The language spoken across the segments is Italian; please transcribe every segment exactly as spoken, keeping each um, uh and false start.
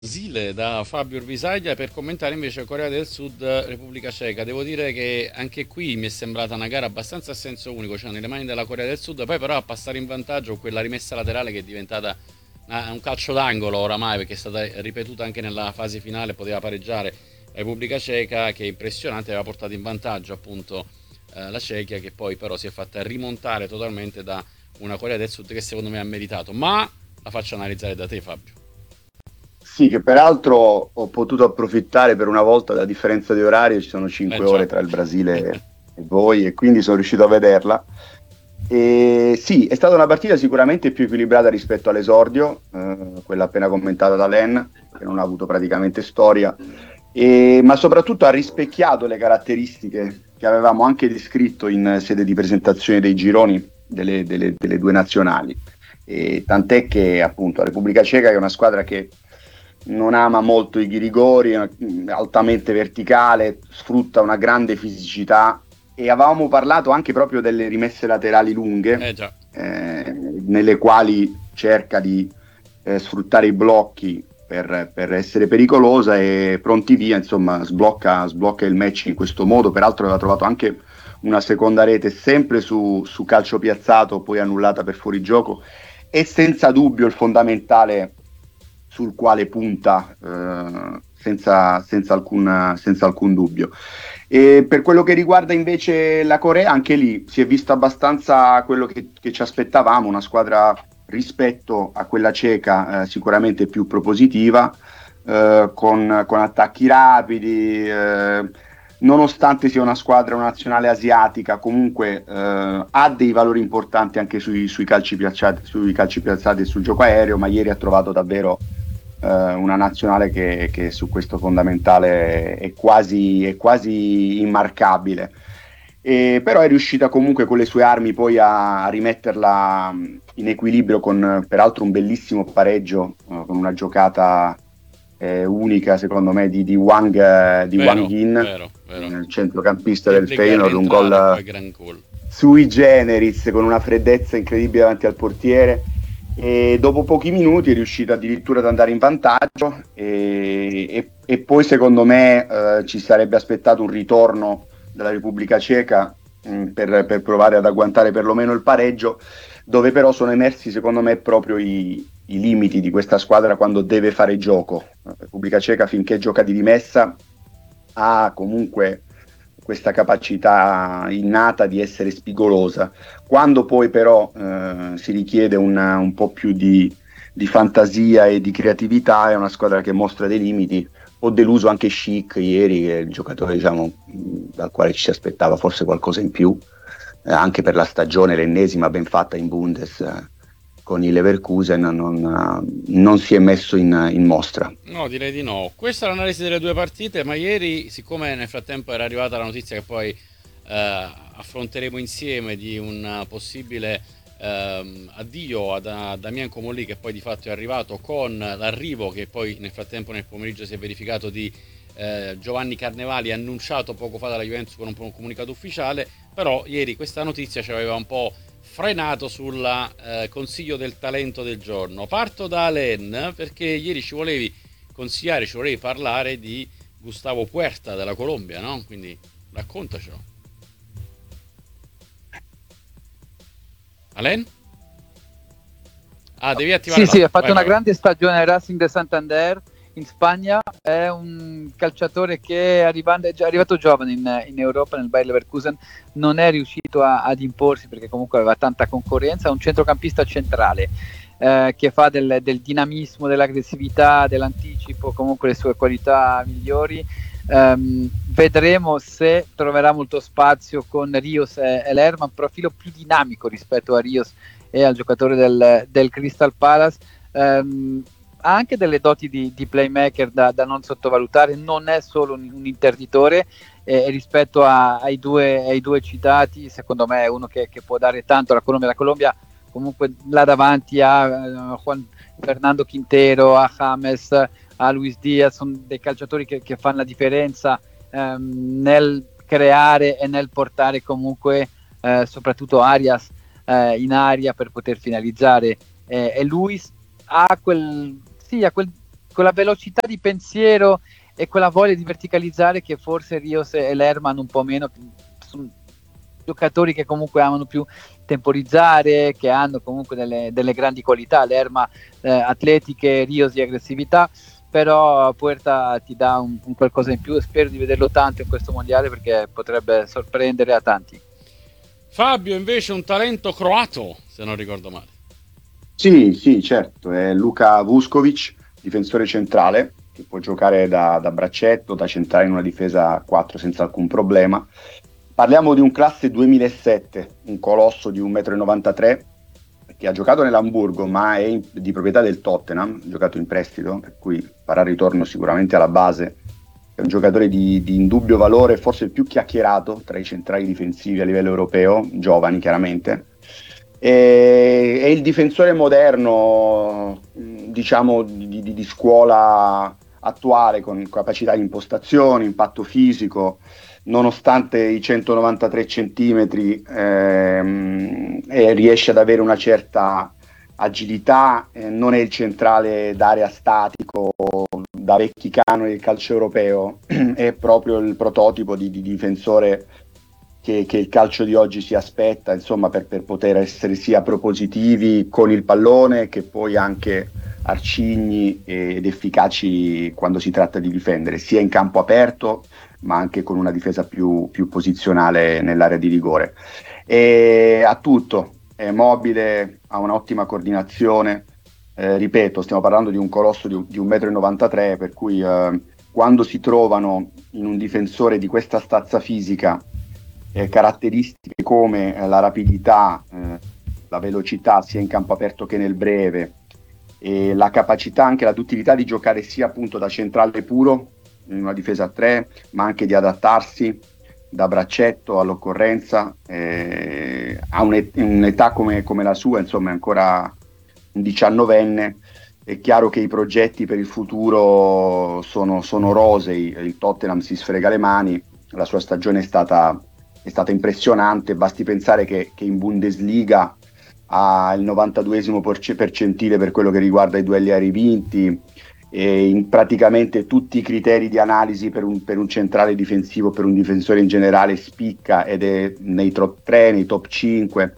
Brasile da Fabio Orvisaglia per commentare invece Corea del Sud Repubblica Ceca. Devo dire che anche qui mi è sembrata una gara abbastanza a senso unico, cioè nelle mani della Corea del Sud, poi però a passare in vantaggio quella rimessa laterale che è diventata una- un calcio d'angolo oramai, perché è stata ripetuta anche nella fase finale, poteva pareggiare la Repubblica Ceca, che è impressionante, aveva portato in vantaggio appunto eh, la Cechia, che poi però si è fatta rimontare totalmente da una Corea del Sud che secondo me ha meritato. Ma la faccio analizzare da te, Fabio. Sì, che peraltro ho potuto approfittare per una volta della differenza di orario, ci sono Eh cinque già. ore tra il Brasile e voi e quindi sono riuscito a vederla. E sì, è stata una partita sicuramente più equilibrata rispetto all'esordio, eh, quella appena commentata da Len, che non ha avuto praticamente storia, e- ma soprattutto ha rispecchiato le caratteristiche che avevamo anche descritto in sede di presentazione dei gironi delle, delle- delle due nazionali. E tant'è che appunto la Repubblica Ceca, che è una squadra che non ama molto i rigori, è altamente verticale, sfrutta una grande fisicità, e avevamo parlato anche proprio delle rimesse laterali lunghe, Eh già. eh, nelle quali cerca di eh, sfruttare i blocchi per, per essere pericolosa, e pronti via, insomma, sblocca, sblocca il match in questo modo. Peraltro aveva trovato anche una seconda rete sempre su, su calcio piazzato, poi annullata per fuorigioco, e senza dubbio il fondamentale sul quale punta, eh, senza, senza, alcun, senza alcun dubbio. E per quello che riguarda invece la Corea, anche lì si è visto abbastanza quello che, che ci aspettavamo, una squadra rispetto a quella ceca eh, sicuramente più propositiva, eh, con, con attacchi rapidi, eh, nonostante sia una squadra, una nazionale asiatica, comunque eh, ha dei valori importanti anche sui, sui calci piazzati, sui calci piazzati e sul gioco aereo, ma ieri ha trovato davvero eh, una nazionale che, che su questo fondamentale è quasi, è quasi immarcabile. E, però è riuscita comunque con le sue armi poi a, a rimetterla in equilibrio con peraltro un bellissimo pareggio, eh, con una giocata eh, unica secondo me di, di Wang, eh, di Wang Vero, Yin, vero, vero. eh, centrocampista del Replica a Feyenoord, un rientrare e gol poi gran gol. sui generis con una freddezza incredibile davanti al portiere, e dopo pochi minuti è riuscito addirittura ad andare in vantaggio, e, e- e poi secondo me eh, ci sarebbe aspettato un ritorno della Repubblica Ceca mh, per, per provare ad agguantare perlomeno il pareggio, dove però sono emersi secondo me proprio i, i limiti di questa squadra quando deve fare gioco. La Repubblica Ceca, finché gioca di rimessa, ha comunque questa capacità innata di essere spigolosa. Quando poi però eh, si richiede una, un po' più di, di fantasia e di creatività, è una squadra che mostra dei limiti. Ho deluso anche Schick ieri, che è il giocatore, diciamo, dal quale ci si aspettava forse qualcosa in più, eh, anche per la stagione, l'ennesima ben fatta in Bundes, eh, con il Leverkusen, non, non si è messo in, in mostra. No, direi di no. Questa è l'analisi delle due partite, ma ieri, siccome nel frattempo era arrivata la notizia che poi eh, affronteremo insieme di un possibile ehm, addio ad, a Damien Comolli, che poi di fatto è arrivato, con l'arrivo che poi nel frattempo nel pomeriggio si è verificato di eh, Giovanni Carnevali, annunciato poco fa dalla Juventus con un, un comunicato ufficiale. Però ieri questa notizia ci aveva un po' frenato sul eh, consiglio del talento del giorno. Parto da Alen, perché ieri ci volevi consigliare, ci volevi parlare di Gustavo Puerta della Colombia, no? Quindi raccontacelo. Alen? Ah, devi attivare Sì, sì, l'audio. ha fatto Vai, una vai, vai. grande stagione al Racing de Santander in Spagna. È un calciatore che arrivando, è già arrivato giovane in, in Europa, nel Bayer Leverkusen, non è riuscito a, ad imporsi perché comunque aveva tanta concorrenza. È un centrocampista centrale eh, che fa del, del dinamismo, dell'aggressività, dell'anticipo, comunque le sue qualità migliori. Um, vedremo se troverà molto spazio con Rios e, e Lerma, un profilo più dinamico rispetto a Rios e al giocatore del, del Crystal Palace. Um, ha anche delle doti di, di playmaker da, da non sottovalutare, non è solo un, un interditore, e rispetto a, ai, due, ai due citati secondo me è uno che, che può dare tanto alla Colombia. La Colombia comunque là davanti a uh, Juan Fernando Quintero, a James, a Luis Diaz, sono dei calciatori che, che fanno la differenza um, nel creare e nel portare comunque uh, soprattutto Arias uh, in aria per poter finalizzare, eh, e Luis ha quel, sì, ha quel quella velocità di pensiero e quella voglia di verticalizzare che forse Rios e Lerma hanno un po' meno. Sono giocatori che comunque amano più temporizzare, che hanno comunque delle, delle grandi qualità, Lerma eh, atletiche, Rios di aggressività, però Puerta ti dà un, un qualcosa in più e spero di vederlo tanto in questo mondiale perché potrebbe sorprendere a tanti. Fabio invece un talento croato, se non ricordo male. Sì, sì, certo, è Luka Vuskovic, difensore centrale, che può giocare da, da braccetto, da centrale in una difesa a quattro senza alcun problema. Parliamo di un classe duemilasette, un colosso di un metro e novantatré, che ha giocato nell'Hamburgo ma è in, di proprietà del Tottenham, ha giocato in prestito, per cui farà ritorno sicuramente alla base. È un giocatore di, di indubbio valore, forse il più chiacchierato tra i centrali difensivi a livello europeo, giovani chiaramente. E, è il difensore moderno, diciamo, di, di, di scuola attuale, con capacità di impostazione, impatto fisico, nonostante i centonovantatré centimetri ehm, e riesce ad avere una certa agilità, eh, non è il centrale d'area statico da vecchi canoni del calcio europeo, è proprio il prototipo di, di difensore che, che il calcio di oggi si aspetta, insomma, per, per poter essere sia propositivi con il pallone che poi anche arcigni ed efficaci quando si tratta di difendere, sia in campo aperto ma anche con una difesa più, più posizionale nell'area di rigore. E ha tutto, è mobile, ha un'ottima coordinazione, eh, ripeto, stiamo parlando di un colosso di, di un metro e novantatré, per cui eh, quando si trovano in un difensore di questa stazza fisica eh, caratteristiche come eh, la rapidità, eh, la velocità sia in campo aperto che nel breve, e la capacità, anche la duttilità di giocare sia appunto da centrale puro in una difesa a tre, ma anche di adattarsi da braccetto all'occorrenza, eh, a un'et- un'età come, come la sua, insomma è ancora un diciannovenne. È chiaro che i progetti per il futuro sono, sono rosei, il Tottenham si sfrega le mani, la sua stagione è stata, è stata impressionante, basti pensare che, che in Bundesliga ha il novantaduesimo percentile per quello che riguarda i duelli aerei vinti, e in praticamente tutti i criteri di analisi per un, per un centrale difensivo, per un difensore in generale spicca ed è nei top tre, nei top cinque,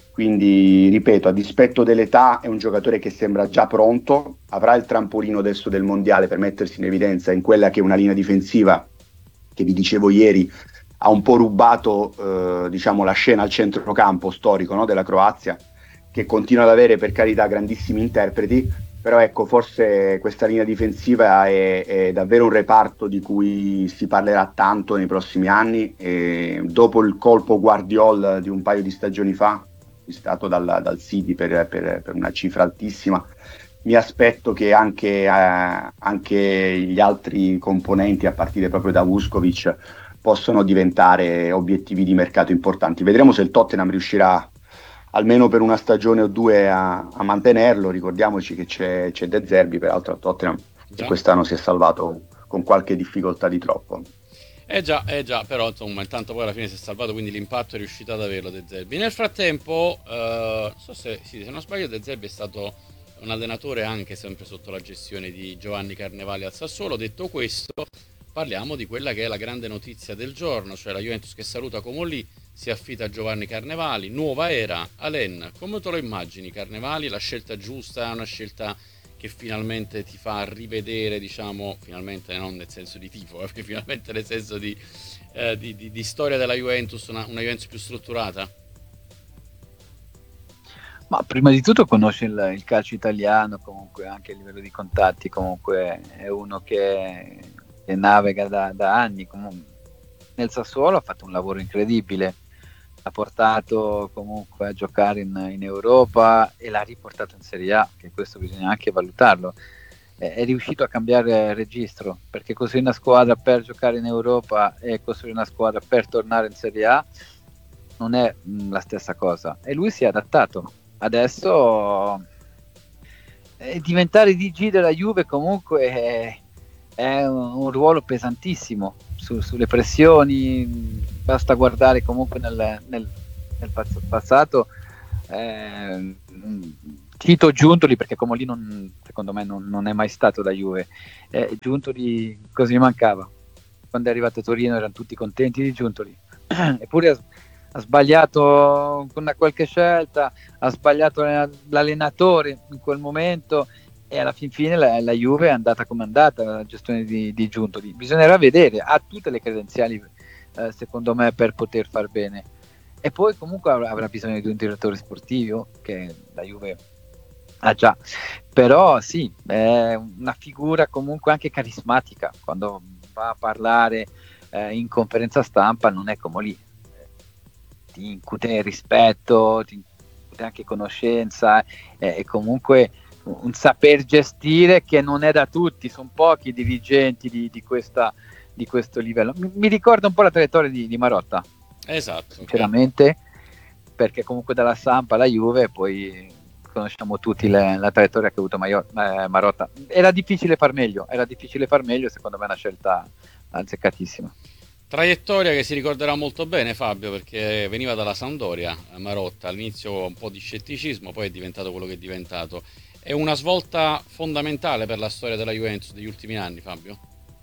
quindi ripeto, a dispetto dell'età è un giocatore che sembra già pronto, avrà il trampolino adesso del mondiale per mettersi in evidenza in quella che è una linea difensiva che vi dicevo ieri ha un po' rubato eh, diciamo la scena al centrocampo storico, no, della Croazia, che continua ad avere per carità grandissimi interpreti, però ecco, forse questa linea difensiva è, è davvero un reparto di cui si parlerà tanto nei prossimi anni, e dopo il colpo Guardiol di un paio di stagioni fa, acquistato dal, dal City per, per, per una cifra altissima, mi aspetto che anche, eh, anche gli altri componenti, a partire proprio da Vuskovic, possano diventare obiettivi di mercato importanti. Vedremo se il Tottenham riuscirà almeno per una stagione o due a, a mantenerlo. Ricordiamoci che c'è, c'è De Zerbi, peraltro al Tottenham, che quest'anno si è salvato con qualche difficoltà di troppo. Eh già, eh già, però insomma intanto poi alla fine si è salvato, quindi l'impatto è riuscito ad averlo De Zerbi. Nel frattempo, eh, non so se, sì, se non sbaglio, De Zerbi è stato un allenatore anche sempre sotto la gestione di Giovanni Carnevali al Sassuolo. Detto questo, parliamo di quella che è la grande notizia del giorno, cioè la Juventus che saluta Comolli, si affida a Giovanni Carnevali, nuova era. Alen, come te lo immagini Carnevali? La scelta giusta, è una scelta che finalmente ti fa rivedere, diciamo, finalmente non nel senso di tifo, eh, finalmente nel senso di, eh, di, di, di storia della Juventus, una, una Juventus più strutturata? Ma prima di tutto conosce il, il calcio italiano, comunque anche a livello di contatti, comunque è uno che, che navega da, da anni. Comunque nel Sassuolo ha fatto un lavoro incredibile, ha portato comunque a giocare in, in Europa e l'ha riportato in Serie A, che questo bisogna anche valutarlo. È, è riuscito a cambiare registro, perché costruire una squadra per giocare in Europa e costruire una squadra per tornare in Serie A non è mh, la stessa cosa, e lui si è adattato. Adesso eh, diventare D G della Juve comunque è, è un, un ruolo pesantissimo su, sulle pressioni. Basta guardare comunque nel, nel, nel passato, eh, cito Giuntoli perché Comolli non, secondo me non, non è mai stato da Juve, eh, Giuntoli così mancava, quando è arrivato a Torino erano tutti contenti di Giuntoli, eppure ha, ha sbagliato con una qualche scelta, ha sbagliato l'allenatore in quel momento e alla fin fine la, la Juve è andata come è andata, la gestione di, di Giuntoli. Bisognerà vedere, ha tutte le credenziali eh, secondo me per poter far bene, e poi comunque avrà, avrà bisogno di un direttore sportivo che la Juve ha già, però sì, è una figura comunque anche carismatica, quando va a parlare eh, in conferenza stampa non è come lì, ti incute rispetto, ti incute anche conoscenza eh, e comunque un saper gestire che non è da tutti, sono pochi i dirigenti di, di, questa, di questo livello. Mi, mi ricorda un po' la traiettoria di, di Marotta, esatto, sinceramente, okay. Perché comunque dalla Samp alla Juve poi conosciamo tutti le, la traiettoria che ha avuto Maior, eh, Marotta. Era difficile far meglio, era difficile far meglio, secondo me è una scelta azzeccatissima. Traiettoria che si ricorderà molto bene Fabio, perché veniva dalla Sampdoria, Marotta, all'inizio un po' di scetticismo, poi è diventato quello che è diventato. È una svolta fondamentale per la storia della Juventus degli ultimi anni, Fabio?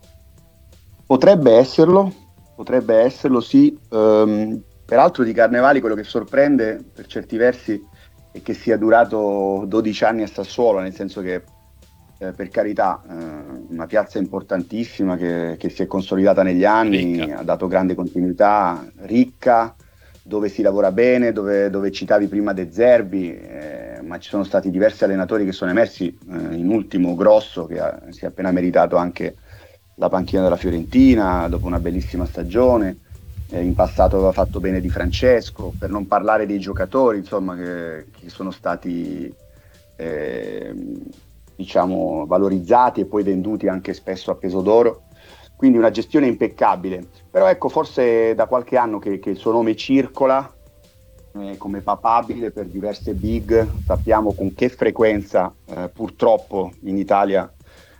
Potrebbe esserlo, potrebbe esserlo sì, um, peraltro di Carnevali quello che sorprende per certi versi è che sia durato dodici anni a Sassuolo, nel senso che eh, per carità eh, una piazza importantissima che, che si è consolidata negli anni, ricca. Ha dato grande continuità, ricca, dove si lavora bene, dove, dove citavi prima De Zerbi, eh, ma ci sono stati diversi allenatori che sono emersi, eh, in ultimo Grosso che ha, si è appena meritato anche la panchina della Fiorentina dopo una bellissima stagione. Eh, in passato aveva fatto bene Di Francesco, per non parlare dei giocatori insomma che, che sono stati eh, diciamo valorizzati e poi venduti anche spesso a peso d'oro, quindi una gestione impeccabile. Però ecco, forse da qualche anno che, che il suo nome circola eh, come papabile per diverse big, sappiamo con che frequenza eh, purtroppo in Italia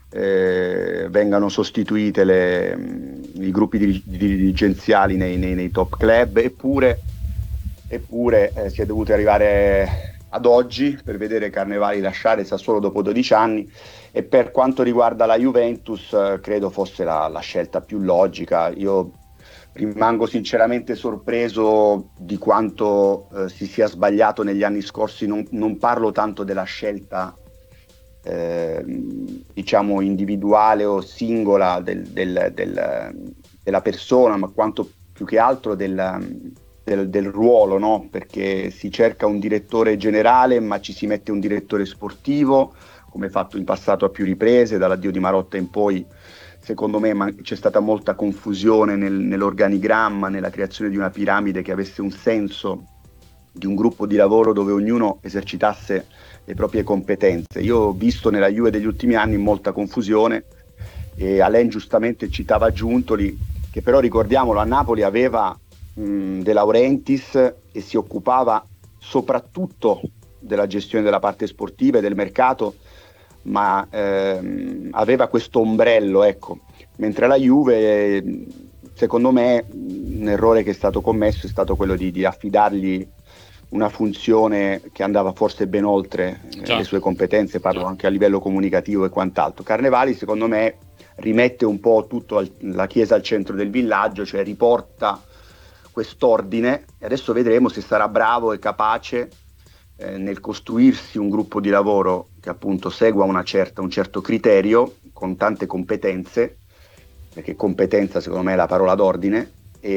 Eh, vengano sostituite le, i gruppi dir- dirigenziali nei, nei, nei top club, eppure, eppure eh, si è dovuti arrivare ad oggi per vedere Carnevali lasciare Sassuolo dopo dodici anni, e per quanto riguarda la Juventus eh, credo fosse la, la scelta più logica. Io rimango sinceramente sorpreso di quanto eh, si sia sbagliato negli anni scorsi, non, non parlo tanto della scelta Eh, diciamo individuale o singola del, del, del, della persona, ma quanto più che altro del, del, del ruolo, no? Perché si cerca un direttore generale ma ci si mette un direttore sportivo, come fatto in passato a più riprese, dall'addio di Marotta in poi secondo me man- c'è stata molta confusione nel, nell'organigramma, nella creazione di una piramide che avesse un senso, di un gruppo di lavoro dove ognuno esercitasse le proprie competenze. Io ho visto nella Juve degli ultimi anni molta confusione, e Alain giustamente citava Giuntoli, che però ricordiamolo a Napoli aveva mh, De Laurentiis e si occupava soprattutto della gestione della parte sportiva e del mercato, ma ehm, aveva questo ombrello, ecco, mentre la Juve secondo me un errore che è stato commesso è stato quello di, di affidargli una funzione che andava forse ben oltre eh, le sue competenze, parlo Già. anche a livello comunicativo e quant'altro. Carnevali secondo me rimette un po' tutto al, la chiesa al centro del villaggio, cioè riporta quest'ordine, e adesso vedremo se sarà bravo e capace eh, nel costruirsi un gruppo di lavoro che appunto segua una certa, un certo criterio, con tante competenze, perché competenza secondo me è la parola d'ordine.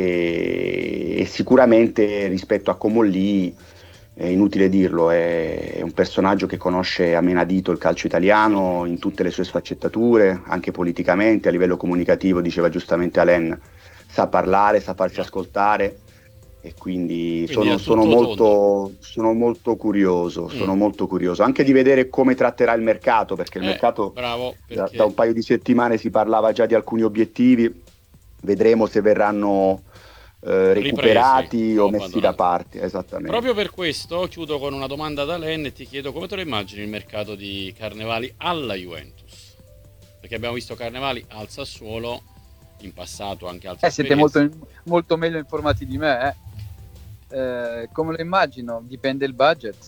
E, e sicuramente rispetto a Comolli, è inutile dirlo, è, è un personaggio che conosce a menadito il calcio italiano in tutte le sue sfaccettature, anche politicamente, a livello comunicativo, diceva giustamente Alain, sa parlare, sa farsi ascoltare, e quindi, quindi sono, sono, molto, sono molto curioso, mm. sono molto curioso anche di vedere come tratterà il mercato, perché il eh, mercato bravo, perché... Da, da un paio di settimane si parlava già di alcuni obiettivi. Vedremo se verranno eh, recuperati Ripresi, o messi abbandonati. da parte. Esattamente. Proprio per questo chiudo con una domanda ad Alain e ti chiedo come te lo immagini il mercato di Carnevali alla Juventus, perché abbiamo visto Carnevali al Sassuolo in passato, anche altre eh, siete molto, molto meglio informati di me eh. Eh, come lo immagino? Dipende il budget,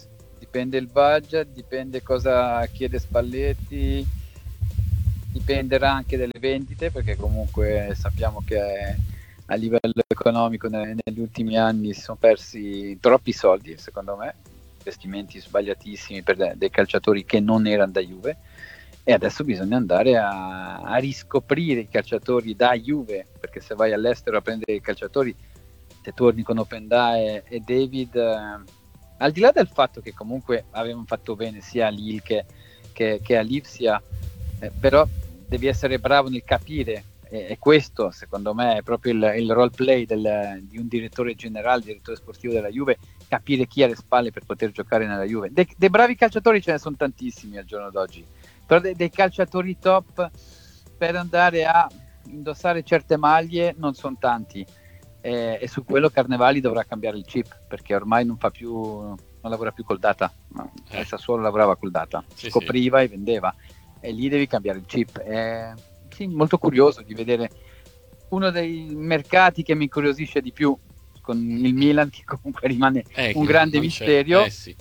dipende il budget, dipende cosa chiede Spalletti, dipenderà anche dalle vendite, perché comunque sappiamo che a livello economico ne- negli ultimi anni si sono persi troppi soldi, secondo me, investimenti sbagliatissimi per de- dei calciatori che non erano da Juve, e adesso bisogna andare a, a riscoprire i calciatori da Juve, perché se vai all'estero a prendere i calciatori, se torni con Openda e, e David, eh, al di là del fatto che comunque avevano fatto bene sia a Lille che, che, che a Lipsia, eh, però devi essere bravo nel capire, e, e questo secondo me è proprio il, il role play del, di un direttore generale, direttore sportivo della Juve, capire chi ha le spalle per poter giocare nella Juve. De, dei bravi calciatori ce ne sono tantissimi al giorno d'oggi, però de, dei calciatori top per andare a indossare certe maglie non sono tanti, e, e su quello Carnevali dovrà cambiare il chip, perché ormai non fa più, non lavora più col data, no, Eh. il Sassuolo lavorava col data, Sì, scopriva e vendeva, e lì devi cambiare il chip. È sì, molto curioso di vedere uno dei mercati che mi incuriosisce di più, con il Milan, che comunque rimane Eh, un che grande non c'è- misterio, eh sì.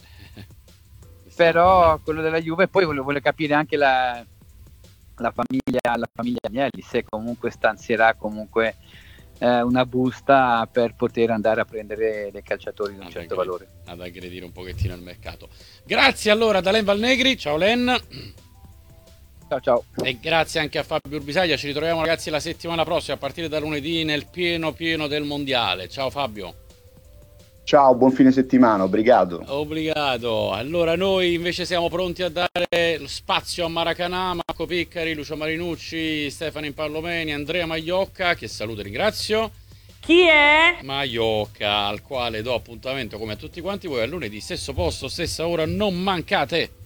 però quello della Juve poi vuole, vuole capire anche la, la famiglia la famiglia Agnelli, se comunque stanzierà comunque eh, una busta per poter andare a prendere dei calciatori di un Ad certo aggre- valore. ad aggredire un pochettino il mercato. Grazie allora da Len Valnegri, ciao Len, Ciao ciao. e grazie anche a Fabio Urbisaglia. Ci ritroviamo ragazzi la settimana prossima a partire da lunedì nel pieno pieno del mondiale. Ciao Fabio. Ciao, buon fine settimana, obrigado. Obbligato. Allora noi invece siamo pronti a dare lo spazio a Maracanã, Marco Piccari, Lucio Marinucci, Stefano Impallomeni, Andrea Magliocca, che saluto e ringrazio. Chi è? Magliocca, al quale do appuntamento come a tutti quanti voi a lunedì, stesso posto, stessa ora, non mancate.